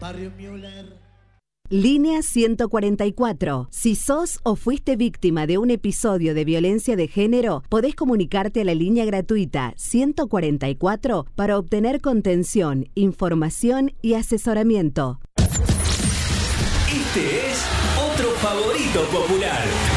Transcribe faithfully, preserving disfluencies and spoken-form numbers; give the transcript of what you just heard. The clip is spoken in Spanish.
Barrio Müller. Línea ciento cuarenta y cuatro. Si sos o fuiste víctima de un episodio de violencia de género, podés comunicarte a la línea gratuita ciento cuarenta y cuatro para obtener contención, información y asesoramiento. Este es otro favorito popular.